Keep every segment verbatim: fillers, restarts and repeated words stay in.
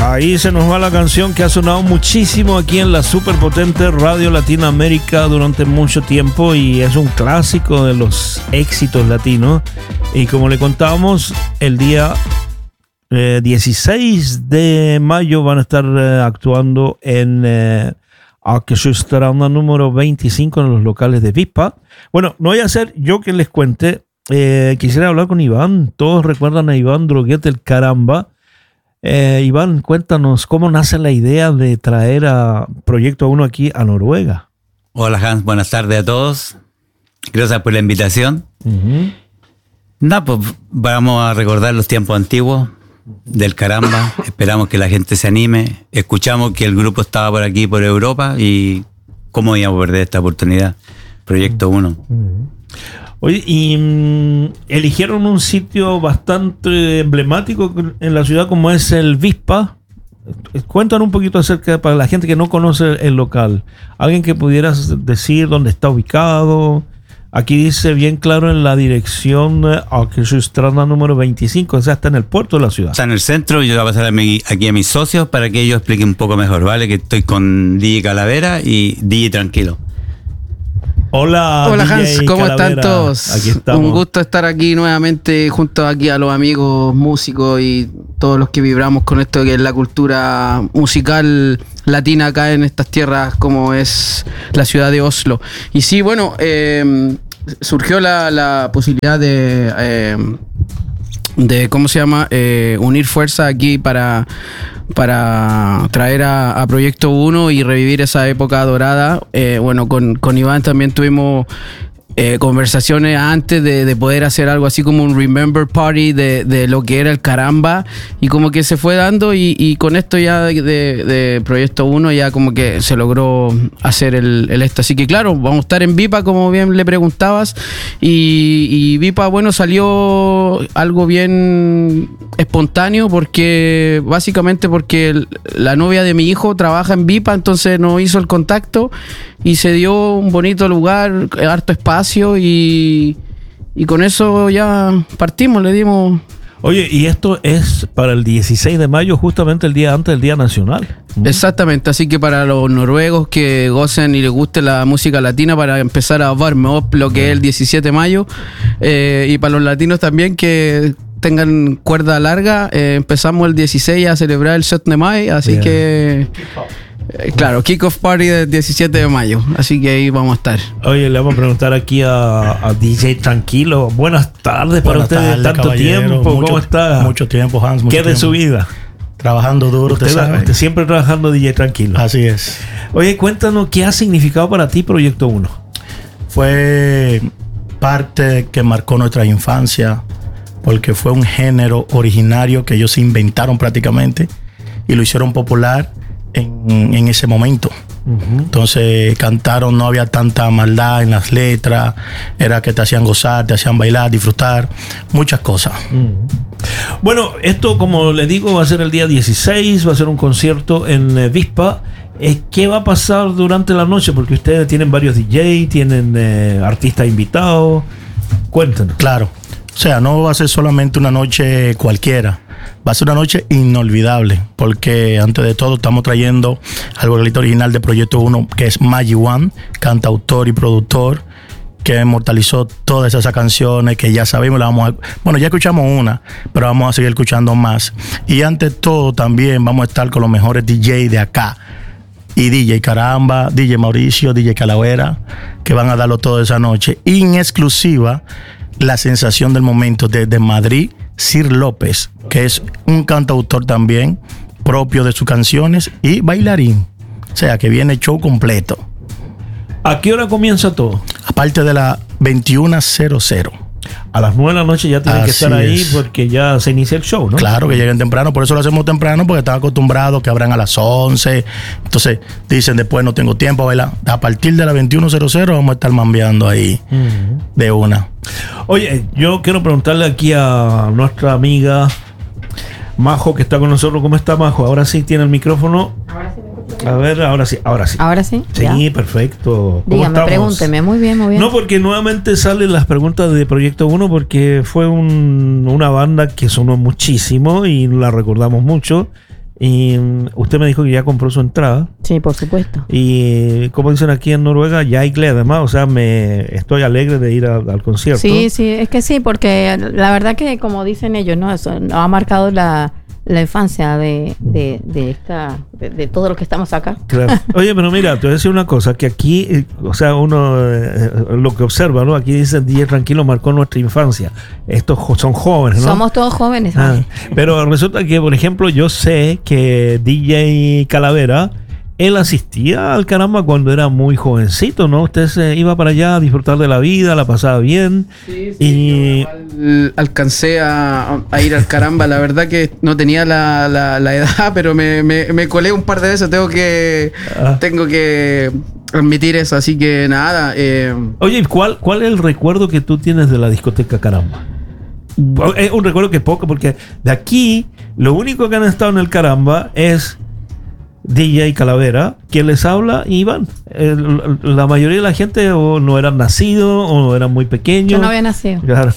Ahí se nos va la canción que ha sonado muchísimo aquí en la superpotente Radio Latinoamérica durante mucho tiempo y es un clásico de los éxitos latinos. Y como le contábamos, el día eh, dieciséis de mayo van a estar eh, actuando en eh, Orquestra número veinticinco en los locales de Vispa. Bueno, no voy a ser yo que les cuente. Eh, quisiera hablar con Iván. Todos recuerdan a Iván Droguet, el Caramba. Eh, Iván, cuéntanos cómo nace la idea de traer a Proyecto uno aquí a Noruega. Hola Hans, buenas tardes a todos. Gracias por la invitación. Uh-huh. No, pues vamos a recordar los tiempos antiguos del Caramba. Esperamos que la gente se anime. Escuchamos que el grupo estaba por aquí, por Europa, y cómo íbamos a perder esta oportunidad. Proyecto uno. Uh-huh. Oye, y mmm, eligieron un sitio bastante emblemático en la ciudad como es el Vispa. Cuéntanos un poquito acerca, para la gente que no conoce el local. Alguien que pudieras decir dónde está ubicado. Aquí dice bien claro en la dirección Orquestra número veinticinco, o sea, está en el puerto de la ciudad. Está en el centro, yo voy a pasar a mi, aquí a mis socios para que ellos expliquen un poco mejor, ¿vale? Que estoy con D J Calavera y D J Tranquilo. Hola, Hola D J Hans, ¿cómo Calavera? Están todos? Aquí estamos. Un gusto estar aquí nuevamente junto aquí a los amigos músicos y todos los que vibramos con esto que es la cultura musical latina acá en estas tierras como es la ciudad de Oslo. Y sí, bueno, eh, surgió la, la posibilidad de... Eh, de ¿cómo se llama? Eh, unir fuerzas aquí para, para traer a, a Proyecto uno y revivir esa época dorada. Eh, bueno, con, con Iván también tuvimos eh, conversaciones antes de, de poder hacer algo así como un Remember Party de, de lo que era el Caramba, y como que se fue dando y, y con esto ya de, de, de Proyecto uno ya como que se logró hacer el, el esto. Así que claro, vamos a estar en Vipa como bien le preguntabas, y, y Vipa, bueno, salió algo bien espontáneo porque básicamente porque la novia de mi hijo trabaja en Vipa, entonces nos hizo el contacto y se dio un bonito lugar, harto espacio, y, y con eso ya partimos, le dimos. Oye, y esto es para el dieciséis de mayo, justamente el día antes del Día Nacional. Exactamente, así que para los noruegos que gocen y les guste la música latina, para empezar a warm up lo que es el diecisiete de mayo, eh, y para los latinos también que tengan cuerda larga, eh, empezamos el dieciséis a celebrar el siete de mayo, así yeah. que... Eh, claro, Kick-Off Party del diecisiete de mayo, así que ahí vamos a estar. Oye, le vamos a preguntar aquí a, a D J Tranquilo. Buenas tardes para Buenas ustedes, tardes, tanto tiempo, mucho, ¿cómo está? Mucho tiempo, Hans. Mucho ¿Qué tiempo. de su vida? Trabajando duro, usted, usted sabe. Usted siempre trabajando D J Tranquilo. Así es. Oye, cuéntanos, ¿qué ha significado para ti Proyecto uno? Fue parte que marcó nuestra infancia, porque fue un género originario que ellos inventaron prácticamente y lo hicieron popular En, en ese momento. Uh-huh. Entonces cantaron, no había tanta maldad en las letras, era que te hacían gozar, te hacían bailar, disfrutar, muchas cosas. Uh-huh. Bueno, esto, como les digo, va a ser el día dieciséis, va a ser un concierto en eh, Vispa. Eh, ¿Qué va a pasar durante la noche? Porque ustedes tienen varios D J, tienen eh, artistas invitados. Cuéntanos. Claro, o sea, no va a ser solamente una noche cualquiera. Va a ser una noche inolvidable, porque antes de todo estamos trayendo al vocalista original de Proyecto uno, que es Maggie One, cantautor y productor, que inmortalizó todas esas canciones que ya sabemos. La vamos a, bueno, ya escuchamos una, pero vamos a seguir escuchando más. Y ante todo también vamos a estar con los mejores D J de acá. Y D J Caramba, D J Mauricio, D J Calavera, que van a darlo toda esa noche. Y en exclusiva, la sensación del momento desde Madrid, Sir López, que es un cantautor también propio de sus canciones y bailarín. O sea, que viene show completo. ¿A qué hora comienza todo? Aparte de las veintiuna cero cero. A las nueve de la noche ya tienen Así que estar ahí es. porque ya se inicia el show, ¿no? Claro, que lleguen temprano. Por eso lo hacemos temprano, porque están acostumbrados que abran a las once. Entonces dicen después no tengo tiempo a bailar. A partir de las veintiuna cero cero vamos a estar mambeando ahí uh-huh. de una. Oye, yo quiero preguntarle aquí a nuestra amiga Majo, que está con nosotros. ¿Cómo está, Majo? Ahora sí tiene el micrófono. Ahora sí. A ver, ahora sí, ahora sí. Ahora sí. Sí, ya. Perfecto. Dígame, pregúnteme. Muy bien, muy bien. No, porque nuevamente salen las preguntas de Proyecto uno, porque fue un, una banda que sonó muchísimo y la recordamos mucho. Y um, usted me dijo que ya compró su entrada. Sí, por supuesto. Y como dicen aquí en Noruega, ya hay gled, además, o sea, me estoy alegre de ir a, al concierto. Sí, sí, es que sí, porque la verdad que como dicen ellos, ¿no? Eso ha marcado la, la infancia de, de, de esta de, de todo lo que estamos acá. Claro. Oye, pero mira, te voy a decir una cosa, que aquí, eh, o sea, uno eh, lo que observa, ¿no? Aquí dicen D J Tranquilo marcó nuestra infancia. Estos jo- son jóvenes, ¿no? Somos todos jóvenes. Ah, pero resulta que, por ejemplo, yo sé que D J Calavera, él asistía al Caramba cuando era muy jovencito, ¿no? Usted se iba para allá a disfrutar de la vida, la pasaba bien. Sí, sí, y yo al- alcancé a, a ir al Caramba. La verdad que no tenía la, la, la edad, pero me, me, me colé un par de veces. Tengo que, Ah. tengo que admitir eso. Así que nada. Eh, Oye, ¿cuál, ¿cuál es el recuerdo que tú tienes de la discoteca Caramba? Es un recuerdo que es poco, porque de aquí, lo único que han estado en el Caramba es D J Calavera, quien les habla, y Iván. El- la mayoría de la gente o no eran nacidos o no eran muy pequeños. Yo no había nacido. Claro.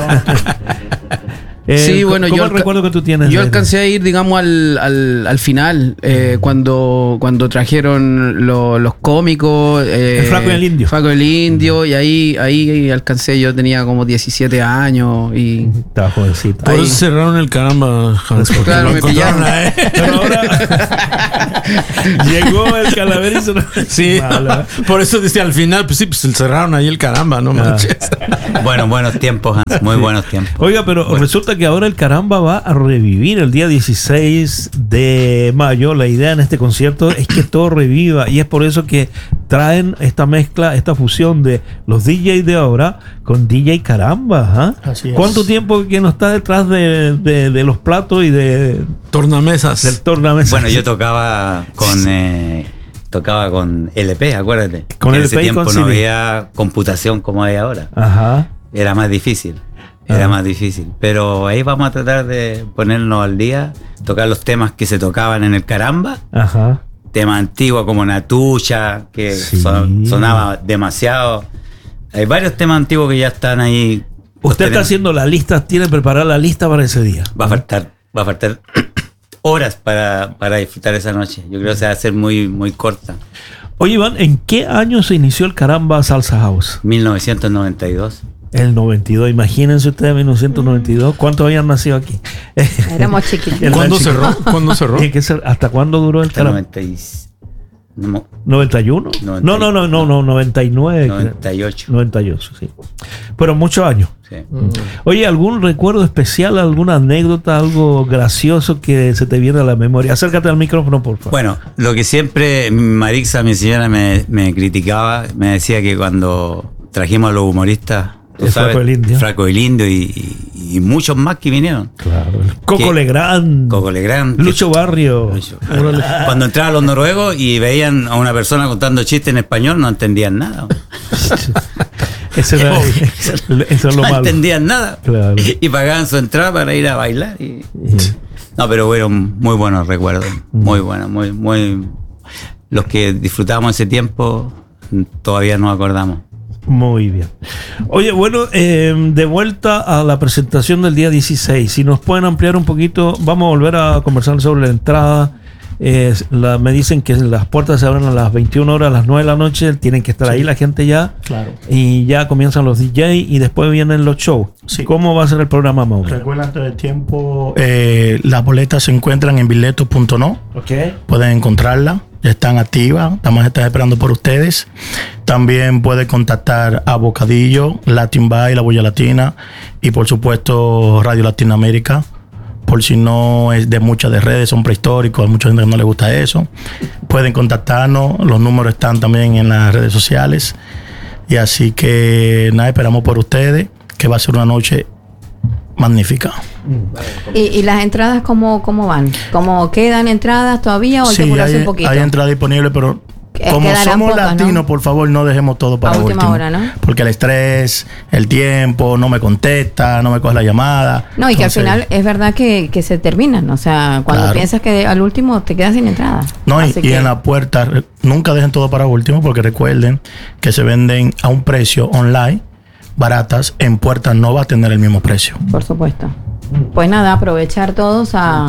Eh, Sí, ¿cómo- bueno, ¿cómo yo el alca- recuerdo que tú tienes? Yo de- alcancé a ir, digamos, al, al, al final, eh, cuando, cuando trajeron lo- los cómicos. eh, El Flaco y el Indio. Flaco y el Indio, y ahí, ahí alcancé, yo tenía como diecisiete años y... Estaba jovencito. Por Ahí. eso cerraron el Caramba, Hans. Porque Claro, lo me encontraron pillaron. a él. Pero ahora llegó el Calavera y se lo... Sí, Malo, ¿eh? por eso decía al final, pues sí, pues cerraron ahí el Caramba, no manches. Bueno, buenos tiempos, Hans. Muy buenos tiempos. Oiga, pero resulta que ahora el Caramba va a revivir el día dieciséis de mayo. La idea en este concierto es que todo reviva, y es por eso que traen esta mezcla, esta fusión de los D Js de ahora con D J Caramba. ¿Ah? Así es. ¿Cuánto tiempo que no está detrás de, de- de los platos y de, Tornamesas. del tornamesa? Bueno, yo tocaba con eh, tocaba con L P, acuérdate. Con en L P ese y tiempo con no C D. había computación como hay ahora. Ajá. Era más difícil. Era Ah. más difícil. Pero ahí vamos a tratar de ponernos al día, tocar los temas que se tocaban en el Caramba. Ajá. Temas antiguos como Natucha, que Sí. son- sonaba demasiado. Hay varios temas antiguos que ya están ahí. Los Usted está tenemos. haciendo la lista, tiene preparada la lista para ese día. Va a faltar, va a faltar horas para, para disfrutar esa noche. Yo creo que se va a hacer muy, muy corta. Oye, Iván, ¿en qué año se inició el Caramba Salsa House? mil novecientos noventa y dos. El noventa y dos. Imagínense ustedes, mil novecientos noventa y dos. ¿Cuántos habían nacido aquí? Éramos chiquitos. El ¿Cuándo chico. cerró? ¿Cuándo cerró? Tiene que ser- ¿Hasta cuándo duró el Hasta Caramba? noventa y, no, ¿noventa y uno? noventa No, no, no, no, no, noventa y nueve. noventa y ocho. noventa y ocho, sí. Pero muchos años. Sí. Oye, ¿algún recuerdo especial, alguna anécdota, algo gracioso que se te viene a la memoria? Acércate al micrófono, por favor. Bueno, lo que siempre Marixa, mi señora, me, me criticaba, me decía que cuando trajimos a los humoristas, tú El sabes, Flaco el Indio. Flaco el Indio y, y- y muchos más que vinieron. Claro. Coco ¿Qué? Legrand. Coco Legrand. Lucho Barrio. Lucho. Cuando entraban los noruegos y veían a una persona contando chistes en español, no entendían nada. Ese era- eso es lo No malo. entendían nada. Claro. Y pagaban su entrada para ir a bailar. y- No, pero fueron muy buenos recuerdos. Muy buenos, muy, muy. Los que disfrutamos ese tiempo todavía nos acordamos. Muy bien. Oye, bueno, eh, de vuelta a la presentación del día dieciséis. Si nos pueden ampliar un poquito, vamos a volver a conversar sobre la entrada. Eh, la- me dicen que las puertas se abren a las veintiuna horas, a las nueve de la noche. Tienen que estar ahí la gente ya. Claro. Y ya comienzan los D J y después vienen los shows. Sí. ¿Cómo va a ser el programa, Mauro? Recuerda antes del tiempo, eh, las boletas se encuentran en bileto punto no. Ok. Pueden encontrarla, ya están activas, estamos están esperando por ustedes. También puede contactar a Bocadillo, Latin Bay, La Boya Latina y por supuesto Radio Latinoamérica. Por si no es de muchas de redes, son prehistóricos, a mucha gente que no le gusta eso. Pueden contactarnos, los números están también en las redes sociales. Y así que nada, esperamos por ustedes, que va a ser una noche magnífica. ¿Y, y las entradas cómo, cómo van? ¿Cómo quedan entradas todavía o hay que Sí, apurarse hay, un poquito? hay entrada disponible, pero Que- como quedarán somos pocas, ¿no? latinos, por favor, no dejemos todo para A última último. hora, ¿no? Porque el estrés, el tiempo, no me contesta, no me coge la llamada. No, y que Entonces, al final es verdad que, que se terminan. O sea, cuando Claro. piensas que al último te quedas sin entrada. No, y, Así y que- en la puerta, re- nunca dejen todo para último, porque recuerden que se venden a un precio online, baratas, en puertas no va a tener el mismo precio. Por supuesto. Pues nada, aprovechar todos a,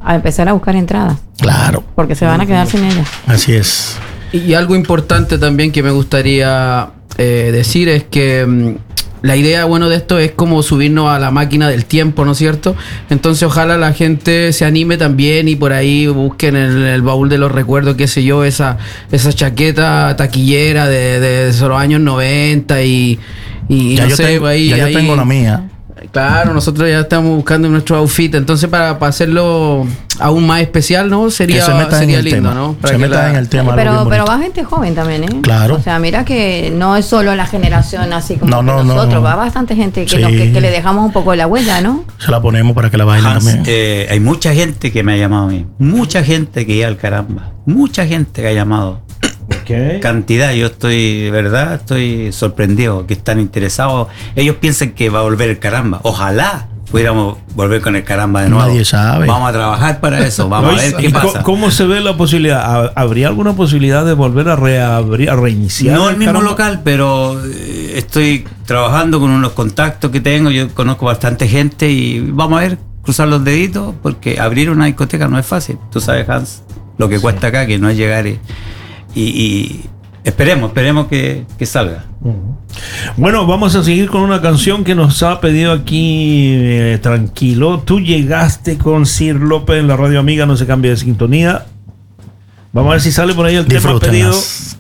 a empezar a buscar entradas, Claro, porque se van a quedar sin ellas. así es. Y algo importante también que me gustaría eh, decir es que mm, la idea, bueno, de esto es como subirnos a la máquina del tiempo, ¿no es cierto? Entonces ojalá la gente se anime también y por ahí busquen en el, el baúl de los recuerdos, qué sé yo, esa, esa chaqueta taquillera de, de esos años noventa y, y Ya, no yo, sé, tengo, ahí, ya yo ahí- tengo la mía. Claro, nosotros ya estamos buscando nuestro outfit, entonces para, para hacerlo aún más especial, ¿no? Sería, Que se metan en sería el lindo, tema. ¿no? Para Se que metan la- en el tema. algo Pero, bien pero bonito. va gente joven también, ¿eh? Claro. O sea, mira que no es solo la generación así como No, que no, no, nosotros, no. va bastante gente que, Sí. nos- que, que le dejamos un poco la huella, ¿no? Se la ponemos para que la bailen Hans, también. eh, hay mucha gente que me ha llamado a mí. Mucha gente que iba al caramba. Mucha gente que ha llamado. Ok. Cantidad, yo estoy, de verdad, estoy sorprendido que están interesados. Ellos piensan que va a volver el caramba. Ojalá pudiéramos volver con el caramba de nuevo. Nadie sabe. Vamos a trabajar para eso. Vamos a ver ¿Y qué co- pasa. ¿Cómo se ve la posibilidad? ¿Ha- ¿Habría alguna posibilidad de volver a, reabrir, a reiniciar? No el mismo caramba? local, pero eh, estoy trabajando con unos contactos que tengo. Yo conozco bastante gente y vamos a ver, cruzar los deditos, porque abrir una discoteca no es fácil. Tú sabes, Hans, lo que cuesta acá, que no es llegar y, y, y esperemos, esperemos que, que salga. Bueno, vamos a seguir con una canción que nos ha pedido aquí eh, Tranquilo. Tú llegaste con Sir López en la radio amiga, no se cambia de sintonía. Vamos a ver si sale por ahí el tema pedido. Disfrútenlas.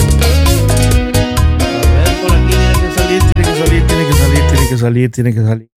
A ver, por aquí tiene que salir, tiene que salir, tiene que salir, tiene que salir, tiene que salir.